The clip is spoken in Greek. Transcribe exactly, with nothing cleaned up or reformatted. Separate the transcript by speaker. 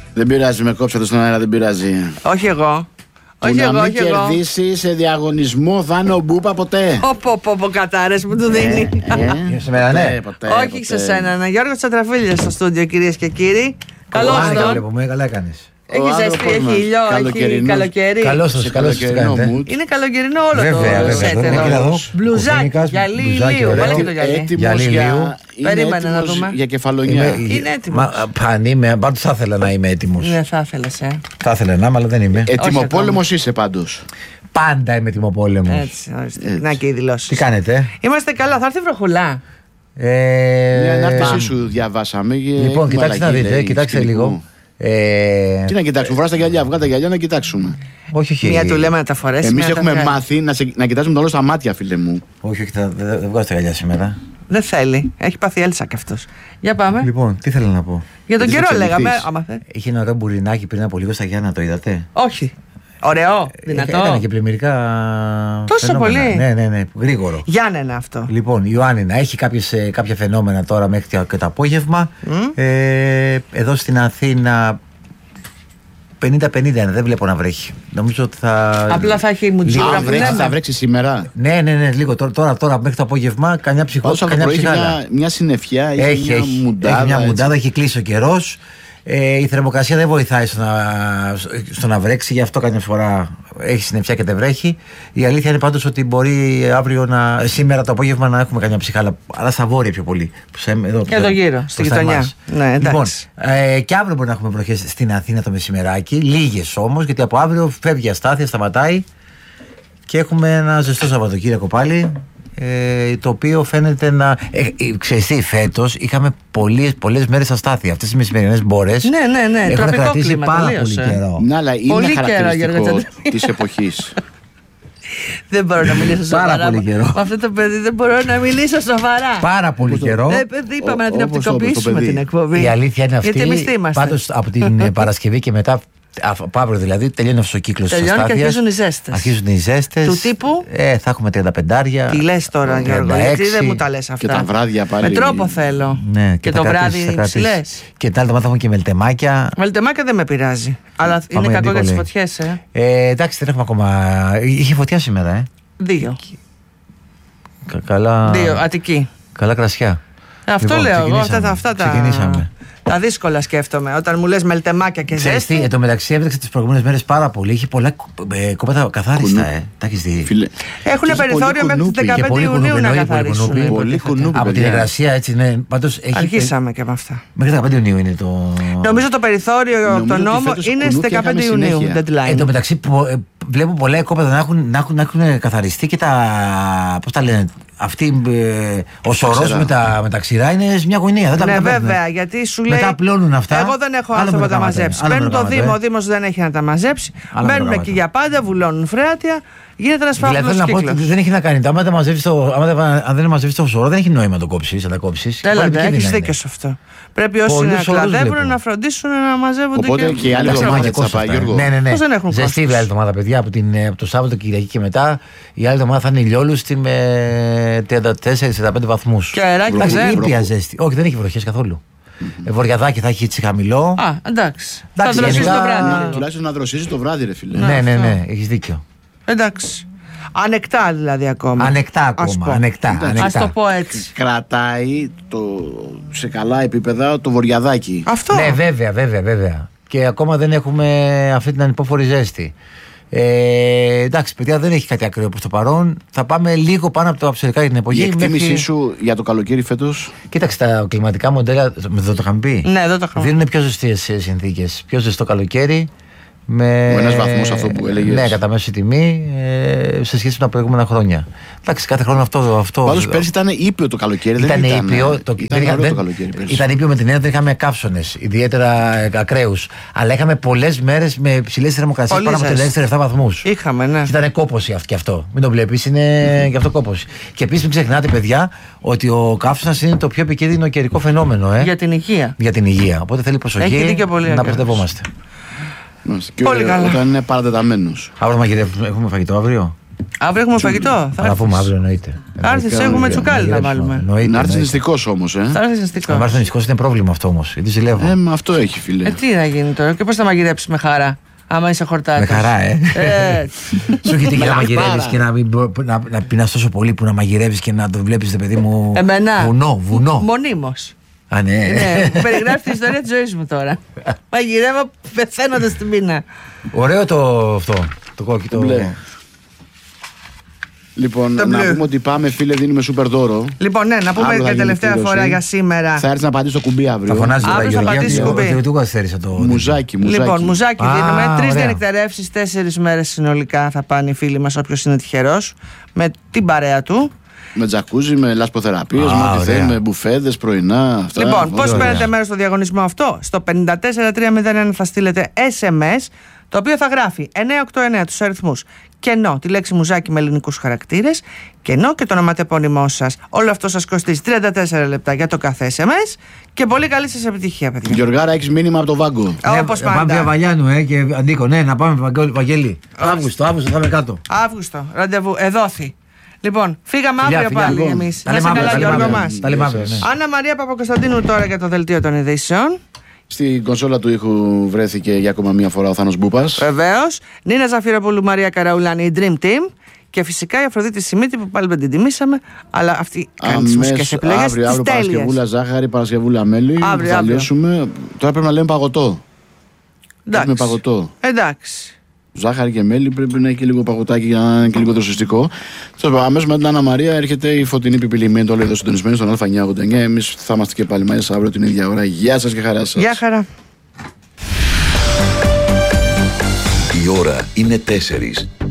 Speaker 1: Δεν πειράζει, με κόψατε στον αέρα, δεν πειράζει.
Speaker 2: Όχι εγώ.
Speaker 1: Που
Speaker 2: όχι
Speaker 1: να
Speaker 2: εγώ,
Speaker 1: μην
Speaker 2: όχι εγώ.
Speaker 1: κερδίσει σε διαγωνισμό θα είναι ο Μπούπα ποτέ.
Speaker 2: Πω πω πω κατάρες που του δίνει.
Speaker 3: Είναι σήμερα, ναι.
Speaker 2: Όχι σε σένα, ένα Γιώργο Τσατραφίλης στο στούντιο, κυρίες και κύριοι. Καλώς τον.
Speaker 3: Βλέπουμε, καλά έκανες.
Speaker 2: Έχει ζέστη, έχει ήλιο, έχει καλοκαίρι.
Speaker 3: Καλώς σας, καλώς σας κάνετε.
Speaker 2: Είναι καλοκαιρινό όλο
Speaker 3: Βέβαια,
Speaker 2: το
Speaker 3: βέβαια,
Speaker 2: σετ
Speaker 3: βέβαια. Κοίτα
Speaker 2: εδώ.
Speaker 3: εδώ,
Speaker 2: Μπλουζάκι,
Speaker 3: κοκκίνικας,
Speaker 2: γυαλί
Speaker 3: μπλουζάκι,
Speaker 2: ηλίου.
Speaker 3: ωραίο.
Speaker 2: Βάλε και το γυαλί.
Speaker 1: Έτοιμος
Speaker 3: Γυαλί
Speaker 1: για,
Speaker 3: ηλίου.
Speaker 1: είναι
Speaker 2: Περίμενε να
Speaker 1: έτοιμος
Speaker 2: δούμε.
Speaker 1: για κεφαλονιά.
Speaker 3: Είμαι-
Speaker 2: Είναι έτοιμος.
Speaker 3: Μα, αν είμαι, πάντως θα ήθελα να είμαι έτοιμος.
Speaker 2: Ναι, θα ήθελες, ε.
Speaker 3: Θα ήθελα να είμαι, αλλά δεν είμαι.
Speaker 1: Ετοιμοπόλεμος είσαι πάντως.
Speaker 3: Πάντα είμαι έτοιμοπόλεμος.
Speaker 2: Έτσι, ορίστε. Να και οι δηλώσεις.
Speaker 3: Τι κάνετε?
Speaker 2: Είμαστε καλά, θα έρθει βροχουλά.
Speaker 3: Ε,
Speaker 1: Μια ανάρτησή
Speaker 3: πάμε.
Speaker 1: σου διαβάσαμε.
Speaker 3: Λοιπόν, κοιτάξτε να δείτε, κοιτάξτε λίγο. Ε,
Speaker 1: Τι να κοιτάξουμε, φοράς τα γυαλιά, βγάλε τα γυαλιά να κοιτάξουμε.
Speaker 3: όχι, όχι.
Speaker 2: Μία του λέμε να τα φορέσει.
Speaker 1: Εμείς
Speaker 2: μία να τα
Speaker 1: έχουμε
Speaker 2: βγάλει.
Speaker 1: μάθει να, σε, να κοιτάζουμε το όλο στα μάτια, φίλε μου.
Speaker 3: Όχι, όχι, θα- δεν δεν βγάζω τα γυαλιά σήμερα.
Speaker 2: Δεν θέλει. Έχει πάθει έλσα κι αυτός. Για πάμε.
Speaker 3: Λοιπόν, τι θέλω να πω.
Speaker 2: Για τον
Speaker 1: δεν
Speaker 2: καιρό
Speaker 1: θα
Speaker 2: λέγαμε.
Speaker 1: εξελιχθείς.
Speaker 2: Άμα θε.
Speaker 3: Είχε ένα ωραίο μπουρινάκι πριν από λίγο στα Γιάννα, το είδατε?
Speaker 2: Όχι. Ωραίο,
Speaker 3: Έκανε
Speaker 2: δυνατό.
Speaker 3: και πλημμυρικά.
Speaker 2: Τόσο
Speaker 3: φαινόμενα.
Speaker 2: πολύ?
Speaker 3: Ναι, ναι, ναι, γρήγορο.
Speaker 2: Γιάννενα αυτό.
Speaker 3: Λοιπόν, η Ιωάννινα έχει κάποιες, ε, κάποια φαινόμενα τώρα μέχρι και το απόγευμα. Ε, εδώ στην Αθήνα πενήντα πενήντα είναι, δεν βλέπω να βρέχει. Νομίζω ότι θα.
Speaker 2: Απλά θα έχει μουτζούρα
Speaker 1: Α,
Speaker 2: που
Speaker 1: βρέξει,
Speaker 2: λέμε.
Speaker 1: θα βρέξει σήμερα.
Speaker 3: Ναι, ναι, ναι, λίγο. Τώρα, τώρα, τώρα μέχρι το απόγευμα κανένα ψυχό,
Speaker 1: Όσο από το
Speaker 3: κανένα
Speaker 1: πρωί έχει
Speaker 3: ψυχάλα.
Speaker 1: μια, μια συννεφιά, έχει,
Speaker 3: Έχει,
Speaker 1: μια
Speaker 3: έχει,
Speaker 1: μουντάδα.
Speaker 3: έχει μια
Speaker 1: έτσι.
Speaker 3: μουντάδα, έχει κλείσει ο καιρός. Ε, η θερμοκρασία δεν βοηθάει στο να, στο να βρέξει, γι' αυτό καμιά φορά έχει συννεφιά και δεν βρέχει. Η αλήθεια είναι πάντως ότι μπορεί αύριο να, σήμερα το απόγευμα να έχουμε καμιά ψυχάλα, αλλά στα βόρεια πιο πολύ. Σε, εδώ,
Speaker 2: Και εδώ γύρω, στη
Speaker 3: προς τα
Speaker 2: γειτονιά.
Speaker 3: εμάς.
Speaker 2: Ναι, εντάξει.
Speaker 3: Λοιπόν, ε, και αύριο μπορεί να έχουμε βροχές στην Αθήνα το μεσημεράκι, λίγες όμως, γιατί από αύριο φεύγει η αστάθεια, σταματάει και έχουμε ένα ζεστό Σαββατοκύριακο πάλι. Ε, το οποίο φαίνεται να. Ε, ε, ξέρεις τι, φέτος είχαμε πολλές, πολλές μέρες αστάθεια. Αυτές οι μεσημερινές μπόρες
Speaker 2: Ναι, ναι, ναι.
Speaker 3: έχουν
Speaker 2: Τροπικό
Speaker 3: κρατήσει
Speaker 2: κλίμα,
Speaker 3: πάρα
Speaker 2: τελείωσε.
Speaker 3: πολύ καιρό.
Speaker 1: Ναι, αλλά είναι
Speaker 2: Πολύ καιρό, Γιώργο
Speaker 1: χαρακτηριστικό
Speaker 2: Τσαντραπίλη.
Speaker 1: της εποχής.
Speaker 2: Δεν μπορώ να μιλήσω σοβαρά.
Speaker 3: Πάρα πολύ καιρό.
Speaker 2: Με αυτό το παιδί δεν μπορώ να μιλήσω σοβαρά.
Speaker 3: Πάρα πολύ καιρό.
Speaker 2: Ε, παιδί, είπαμε
Speaker 1: Ω-
Speaker 2: να την
Speaker 1: όπως το-
Speaker 2: οπτικοποιήσουμε
Speaker 1: το παιδί.
Speaker 2: την εκπομπή.
Speaker 3: Η αλήθεια είναι αυτή.
Speaker 2: Γιατί εμείς τι είμαστε.
Speaker 3: Πάντως από την ε, Παρασκευή και μετά, από αύριο δηλαδή, τελειώνει αυτός ο κύκλος της
Speaker 2: Τελειώνει και
Speaker 3: αστάθειας.
Speaker 2: αρχίζουν οι ζέστες.
Speaker 3: Αρχίζουν οι ζέστες.
Speaker 2: Του τύπου?
Speaker 3: Ε, θα έχουμε τριάντα πεντάρια.
Speaker 2: Τι λες τώρα, Γιώργο,
Speaker 3: τριάντα έξι.
Speaker 2: γιατί δεν μου τα λες αυτά.
Speaker 1: Και τα βράδια πάλι.
Speaker 2: Με τρόπο θέλω.
Speaker 3: Ναι,
Speaker 2: και
Speaker 3: θα
Speaker 2: το
Speaker 3: κρατήσεις,
Speaker 2: βράδυ
Speaker 3: θα κρατήσεις.
Speaker 2: ψηλές.
Speaker 3: Και την άλλη εβδομάδα θα έχουμε και μελτεμάκια.
Speaker 2: Μελτεμάκια δεν με πειράζει. Αλλά
Speaker 3: Πάμε
Speaker 2: είναι κακό για τις
Speaker 3: Νίκολη.
Speaker 2: φωτιές, ε.
Speaker 3: Ε, εντάξει, δεν έχουμε ακόμα. Είχε φωτιά σήμερα, ε.
Speaker 2: Δύο.
Speaker 3: Κα- Καλά.
Speaker 2: Δύο, Αττική.
Speaker 3: Καλά κρασιά.
Speaker 2: Αυτό
Speaker 3: Λοιπόν,
Speaker 2: λέω εγώ. Αυτά,
Speaker 3: ξεκινήσαμε.
Speaker 2: τα- αυτά τα.
Speaker 3: Ξεκινήσαμε.
Speaker 2: Τα δύσκολα σκέφτομαι. Όταν μου λες μελτεμάκια και
Speaker 3: Ξέρεις τι,
Speaker 2: ζέστη.
Speaker 3: εν τω μεταξύ έβρεξε τις προηγούμενες μέρες πάρα πολύ. Είχε πολλά ε, κόπεδα καθάριστα, ε. Τα έχεις δει.
Speaker 1: Φίλε,
Speaker 2: Έχουν
Speaker 1: και έχει
Speaker 2: περιθώριο
Speaker 1: πολύ
Speaker 2: μέχρι τις
Speaker 1: κουνούπι.
Speaker 3: Και
Speaker 2: δεκαπέντε
Speaker 3: πολύ
Speaker 2: Ιουνίου
Speaker 3: κουνούπι,
Speaker 2: να
Speaker 3: εννοεί, πολύ
Speaker 2: καθαρίσουν.
Speaker 3: κουνούπι.
Speaker 1: Πολύ κουνούπι,
Speaker 3: Από την
Speaker 1: παιδιά.
Speaker 3: υγρασία έτσι, ναι. Πάντως έχει.
Speaker 2: Αρχίσαμε και με αυτά.
Speaker 3: Μέχρι δεκαπέντε Ιουνίου είναι το.
Speaker 2: Νομίζω το περιθώριο από
Speaker 1: Νομίζω
Speaker 2: τον
Speaker 1: ότι
Speaker 2: νόμο
Speaker 1: φέτος
Speaker 2: είναι στις
Speaker 1: κουνούπια
Speaker 2: δεκαπέντε
Speaker 1: είχαμε
Speaker 2: Ιουνίου.
Speaker 1: συνέχεια.
Speaker 3: Εν τω
Speaker 2: Deadline.
Speaker 3: μεταξύ πο- ε, βλέπω πολλά οικόπεδα να έχουν, να έχουν, να έχουν καθαριστεί και τα. Πώς τα λένε. Αυτή ε, ο σωρός
Speaker 1: ξηρά.
Speaker 3: με τα, με τα ξηρά είναι σε μια γωνία. Δεν τα
Speaker 2: Ναι,
Speaker 3: μεταφέρουν.
Speaker 2: βέβαια, γιατί σου λέει.
Speaker 3: Μετά απλώνουν αυτά.
Speaker 2: Εγώ δεν έχω
Speaker 3: Άλλο
Speaker 2: άνθρωπο να τα
Speaker 3: μεροκάματο,
Speaker 2: μαζέψει.
Speaker 3: άλλο
Speaker 2: Μπαίνουν το
Speaker 3: μεροκάματο,
Speaker 2: Δήμο,
Speaker 3: ε.
Speaker 2: ο Δήμος δεν έχει να τα μαζέψει.
Speaker 3: Άλλο
Speaker 2: Μπαίνουν
Speaker 3: μεροκάματο.
Speaker 2: εκεί για πάντα, βουλώνουν φρέατια. Γίνεται ένα
Speaker 3: Δηλαδή θέλω
Speaker 2: φαύλο
Speaker 3: να πω
Speaker 2: κύκλο.
Speaker 3: ότι δεν έχει να κάνει. Άμα δεν μαζεύεις το, άμα δεν, αν δεν μαζεύεις το σωρό, δεν έχει νόημα να το κόψεις. Να τα κόψεις.
Speaker 2: Έλα,
Speaker 3: Πάλι
Speaker 2: δεν
Speaker 3: επικίνδυνα
Speaker 2: έχει
Speaker 3: είναι.
Speaker 2: δίκιο σε αυτό. Πρέπει όσοι
Speaker 3: Πολλούς
Speaker 2: να
Speaker 3: όρους
Speaker 2: κλαδεύουν
Speaker 3: βλέπω.
Speaker 2: να φροντίσουν να μαζεύονται.
Speaker 1: Οπότε και η άλλη
Speaker 3: Εντάξει,
Speaker 1: εβδομάδα
Speaker 3: έχουμε
Speaker 1: τι θα πάει,
Speaker 3: κόστος
Speaker 1: Γιώργο.
Speaker 3: αυτά. Ναι, ναι, ναι.
Speaker 2: Πώς δεν έχουν
Speaker 3: Ζεστή
Speaker 2: κόστος.
Speaker 3: η άλλη εβδομάδα, παιδιά, από, την, από το Σάββατο Κυριακή και μετά. Η άλλη εβδομάδα θα είναι ηλιόλουστη με τριάντα τέσσερα τριάντα πέντε βαθμούς.
Speaker 2: Και αεράκι
Speaker 3: Εντάξει,
Speaker 2: δεν.
Speaker 3: ήπια ζέστη. Όχι, δεν έχει βροχές καθόλου. Ε, Βορειαδάκι θα έχει έτσι χαμηλό.
Speaker 2: Α, εντάξει. Θα
Speaker 3: Εντάξει,
Speaker 2: δροσίσει
Speaker 3: γενικά-
Speaker 2: το βράδυ. λίγο.
Speaker 1: Τουλάχιστον να δροσίζει το βράδυ, ρε φίλε.
Speaker 3: Ναι, ναι,
Speaker 2: αυτό.
Speaker 3: ναι, έχεις δίκιο.
Speaker 2: Εντάξει. Ανεκτά δηλαδή ακόμα.
Speaker 3: Ανεκτά
Speaker 2: Ας
Speaker 3: ακόμα.
Speaker 2: πω.
Speaker 3: Ανεκτά.
Speaker 1: Εντάξει.
Speaker 2: Ας
Speaker 3: ανεκτά.
Speaker 2: το πω έτσι.
Speaker 1: Κρατάει το, σε καλά επίπεδα το βορειαδάκι.
Speaker 2: Αυτό.
Speaker 3: Ναι, βέβαια, βέβαια, βέβαια. Και ακόμα δεν έχουμε αυτή την ανυπόφορη ζέστη. Ε, εντάξει, παιδιά, δεν έχει κάτι ακραίο προς το παρόν. Θα πάμε λίγο πάνω από το αψερικά για την εποχή.
Speaker 1: Η εκτίμησή
Speaker 3: μέχρι-
Speaker 1: σου για το καλοκαίρι φέτος.
Speaker 3: Κοίταξε, τα κλιματικά μοντέλα, με το είχαμε πει,
Speaker 2: Ναι, δεν το είχαμε.
Speaker 3: δίνουν πιο ζεστές συνθήκες. Πιο ζεστό καλοκαίρι. Με
Speaker 1: Ο ένας βαθμός αυτό που έλεγες.
Speaker 3: Ναι, κατά μέση τιμή ε, σε σχέση με τα προηγούμενα χρόνια. Εντάξει, κάθε χρόνο αυτό. αυτό
Speaker 1: Πάντως πέρσι ήταν ήπιο το καλοκαίρι.
Speaker 3: ήταν
Speaker 1: δεν ήταν,
Speaker 3: ήπιο, το,
Speaker 1: ήταν
Speaker 3: δεν-
Speaker 1: ωραίο
Speaker 3: δεν-
Speaker 1: το καλοκαίρι πέρσι.
Speaker 3: ήταν ήπιο με την έννοια ότι είχαμε καύσωνες, ιδιαίτερα ε, ακραίους. Αλλά είχαμε πολλές μέρες με υψηλές θερμοκρασίες
Speaker 2: Πολύ
Speaker 3: πάνω από
Speaker 2: ζέστη.
Speaker 3: τριάντα επτά βαθμούς.
Speaker 2: Είχαμε, ναι.
Speaker 3: Και ήταν κόπωση αυτό και αυτό. Μην το βλέπεις, είναι γι' αυτό κόπωση. Και επίσης μην ξεχνάτε, παιδιά, ότι ο καύσωνας είναι το πιο επικίνδυνο καιρικό φαινόμενο. Ε,
Speaker 2: Για την υγεία.
Speaker 3: για την υγεία. Οπότε θέλει προσοχή
Speaker 2: Έχει δίκιο πολύ ο
Speaker 3: να
Speaker 2: Γιώργος.
Speaker 3: προστατευόμαστε.
Speaker 1: Μάλιστα. Και
Speaker 2: Πολύ καλά.
Speaker 1: όταν είναι παρατεταμένος.
Speaker 3: Αύριο μαγειρεύουμε, έχουμε φαγητό αύριο.
Speaker 2: Αύριο έχουμε φαγητό.
Speaker 3: Θα πούμε αύριο, εννοείται.
Speaker 2: Θα έρθεις, έχουμε τσουκάλι να βάλουμε.
Speaker 1: Να έρθεις νηστικός όμως, ε.
Speaker 2: Θα έρθεις νηστικός.
Speaker 3: Να έρθεις νηστικός είναι πρόβλημα αυτό όμως. Γιατί ζηλεύω.
Speaker 1: Ε, μα αυτό έχει, φίλε.
Speaker 2: Ε, τι να γίνει τώρα, και πώς θα μαγειρέψεις με χαρά, άμα είσαι χορτάτος.
Speaker 3: Με χαρά, ε. Σου έχει τύχει να μαγειρεύεις και να, να, να πεινάς τόσο πολύ που να μαγειρεύεις και να το βλέπεις, παιδί μου.
Speaker 2: Εμένα.
Speaker 3: Βουνό, βουνό.
Speaker 2: Μονίμως.
Speaker 3: Α, ναι.
Speaker 2: Ναι, περιγράφει την ιστορία της ζωής μου τώρα. Μαγειρεύω πεθαίνοντας στην πείνα.
Speaker 3: Ωραίο το αυτό. Το κόκκινο.
Speaker 1: Μπλε. Λοιπόν,
Speaker 2: Το
Speaker 1: να
Speaker 2: μπλε.
Speaker 1: πούμε ότι πάμε, φίλε, δίνουμε σούπερ δώρο.
Speaker 2: Λοιπόν, ναι, να πούμε
Speaker 1: Αύριο θα
Speaker 2: για
Speaker 1: γίνει
Speaker 2: τελευταία
Speaker 1: κλήρωση.
Speaker 2: φορά για σήμερα.
Speaker 1: Θα έρθει να πατήσει το κουμπί αύριο.
Speaker 3: Θα φωνάζει
Speaker 2: Αύριο
Speaker 3: τώρα
Speaker 2: θα πατήσεις
Speaker 3: Γεωργία.
Speaker 2: κουμπί.
Speaker 3: Γιατί του καθυστέρησα το.
Speaker 1: Μουζάκι, μουζάκι.
Speaker 2: Λοιπόν, μουζάκι
Speaker 3: Α,
Speaker 2: δίνουμε. Τρεις
Speaker 3: ωραία.
Speaker 2: διανυκτερεύσεις, τέσσερις μέρες συνολικά θα πάνε οι φίλοι μας, όποιος είναι τυχερός, με την παρέα του.
Speaker 1: Με τζακούζι, με λασποθεραπείες,
Speaker 3: Α,
Speaker 1: με ό,τι
Speaker 3: ωραία.
Speaker 1: θέλει, με μπουφέδες, πρωινά. Αυτά.
Speaker 2: Λοιπόν, πώς
Speaker 3: ωραία.
Speaker 2: παίρνετε μέρος στο διαγωνισμό αυτό? Στο πέντε τέσσερα τρία μηδέν ένα θα στείλετε ες εμ ες, το οποίο θα γράφει εννιά οκτώ εννιά τους αριθμούς, κενό, τη λέξη μουζάκι με ελληνικούς χαρακτήρες, κενό και το ονοματεπώνυμό σας. Όλο αυτό σας κοστίζει τριάντα τέσσερα λεπτά για το κάθε ες εμ ες και πολύ καλή σας επιτυχία, παιδιά.
Speaker 1: Γιωργάρα, έχεις μήνυμα από το Βάγκο.
Speaker 2: Όπως
Speaker 3: Πάμε
Speaker 2: πάντα.
Speaker 3: για Βαγιάννου, ε, και Αντίκο. Ναι, να πάμε, Βαγγέλη- Βαγγέλη. Αύγουστο, Αύγουστο θα είμαι κάτω.
Speaker 2: Αύγουστο, ραντεβού, εδόθη. Λοιπόν, φύγαμε
Speaker 3: Φιλιά,
Speaker 2: αύριο
Speaker 3: φιλιά,
Speaker 2: πάλι
Speaker 1: λοιπόν.
Speaker 2: εμείς.
Speaker 3: Τα
Speaker 2: Να
Speaker 3: λέμε
Speaker 2: είσαι
Speaker 3: αύριο,
Speaker 2: καλά,
Speaker 3: τα λέμε
Speaker 2: Γιώργο
Speaker 3: αύριο.
Speaker 2: μας.
Speaker 3: Τα λέμε αύριο, ναι.
Speaker 2: Άννα Μαρία Παπακοσταντίνου τώρα για το δελτίο των ειδήσεων.
Speaker 1: Στην κονσόλα του ήχου βρέθηκε για ακόμα μία φορά ο Θάνος Μπούπας.
Speaker 2: Βεβαίως. Νίνα Ζαφυροπούλου, Μαρία Καραουλάνη, η Dream Team. Και φυσικά η Αφροδίτη Σιμίτη που πάλι δεν την τιμήσαμε, αλλά αυτή κάνει τις μουσικές επιλογές
Speaker 1: αύριο,
Speaker 2: τις
Speaker 1: αύριο
Speaker 2: τέλειες.
Speaker 1: Παρασκευούλα ζάχαρη, Παρασκευούλα μέλι.
Speaker 2: Αύριο,
Speaker 1: θα
Speaker 2: αύριο.
Speaker 1: λύσουμε. Τώρα πρέπει να λέμε παγωτό.
Speaker 2: Εντάξει.
Speaker 1: Με παγωτό.
Speaker 2: Εντάξει.
Speaker 1: Ζάχαρη και μέλι πρέπει να έχει και λίγο παγωτάκι για να είναι και λίγο δροσιστικό. Αμέσως με την Άννα Μαρία έρχεται η φωτεινή πιπιλημένη, το όλο εδώ συντονισμένη στον Α εννιά ογδόντα εννιά. Εμείς θα είμαστε και πάλι μαζί αύριο την ίδια ώρα. Γεια σας και χαρά σας.
Speaker 2: Γεια χαρά.
Speaker 4: Η ώρα είναι τέσσερις.